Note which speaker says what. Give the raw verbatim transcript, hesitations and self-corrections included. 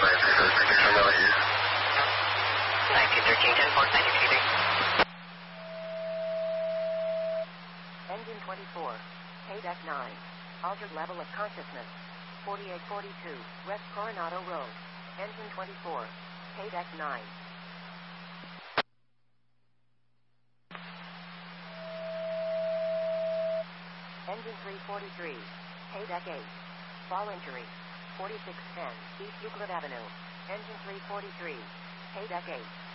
Speaker 1: nineteen thirteen, ten four, nineteen fifty-three.
Speaker 2: Engine twenty-four, Paydeck nine, altered level of consciousness, forty-eight forty-two, West Coronado Road. Engine twenty-four, Paydeck nine. Engine three forty-three, Paydeck eight, fall injury, forty-six ten, East Euclid Avenue. Engine three forty-three, Paydeck eight.